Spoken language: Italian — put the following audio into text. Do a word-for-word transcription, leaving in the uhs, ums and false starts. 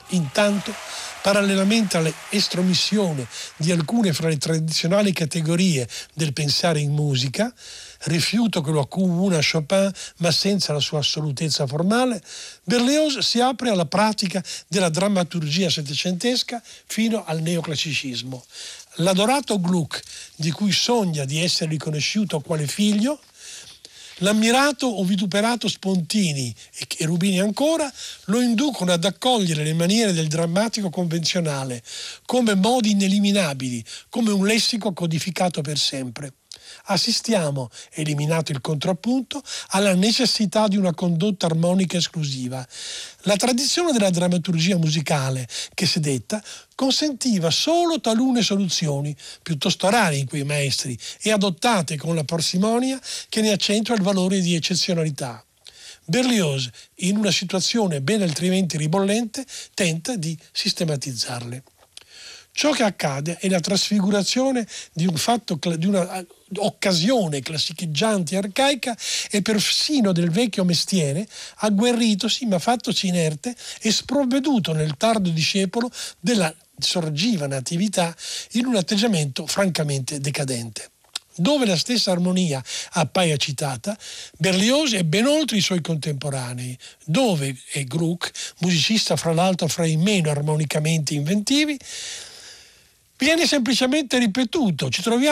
Intanto, parallelamente all'estromissione di alcune fra le tradizionali categorie del pensare in musica, rifiuto che lo accomuna a Chopin ma senza la sua assolutezza formale, Berlioz si apre alla pratica della drammaturgia settecentesca fino al neoclassicismo. L'adorato Gluck, di cui sogna di essere riconosciuto quale figlio, l'ammirato o vituperato Spontini e Cherubini ancora lo inducono ad accogliere le maniere del drammatico convenzionale come modi ineliminabili, come un lessico codificato per sempre. Assistiamo, eliminato il contrappunto, alla necessità di una condotta armonica esclusiva. La tradizione della drammaturgia musicale che si detta consentiva solo talune soluzioni, piuttosto rare in quei maestri e adottate con la parsimonia che ne accentua il valore di eccezionalità. Berlioz, in una situazione ben altrimenti ribollente, tenta di sistematizzarle. Ciò che accade è la trasfigurazione di un fatto, di una occasione classicheggiante e arcaica e persino del vecchio mestiere, agguerritosi ma fattosi inerte e sprovveduto nel tardo discepolo della sorgiva natività in un atteggiamento francamente decadente. Dove la stessa armonia appaia citata, Berlioz è ben oltre i suoi contemporanei, dove è Gluck, musicista fra l'altro fra i meno armonicamente inventivi, viene semplicemente ripetuto. Ci troviamo